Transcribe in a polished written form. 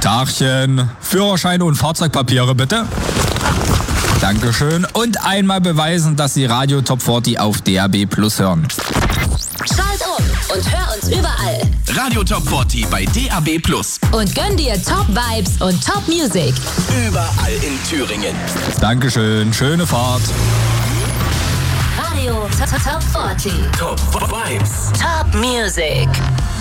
Tagchen. Führerschein und Fahrzeugpapiere bitte. Dankeschön. Und einmal beweisen, dass Sie Radio Top 40 auf DAB Plus hören. Schalt um und hör uns überall. Radio Top 40 bei DAB Plus. Und gönn dir Top Vibes und Top Music. Überall in Thüringen. Dankeschön. Schöne Fahrt. Radio Top 40. Top Vibes. Top Music.